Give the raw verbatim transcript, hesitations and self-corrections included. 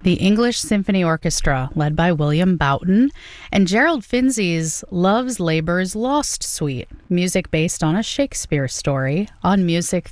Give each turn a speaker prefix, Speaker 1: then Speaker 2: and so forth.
Speaker 1: the English Symphony Orchestra, led by William Boughton, and Gerald Finzi's Love's Labour's Lost Suite, music based on a Shakespeare story, on music